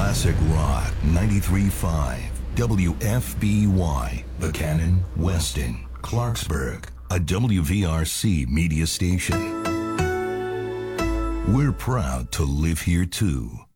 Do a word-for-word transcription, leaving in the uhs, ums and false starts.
Classic Rock ninety-three point five. W F B Y, Buchanan, Weston, Clarksburg, a W V R C media station. We're proud to live here too.